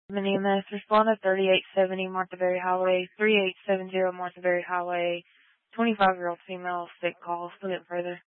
EMS, respond to 3870 Marthaberry Highway, 3870 Marthaberry Highway, 25-year-old female, sick call, split it further.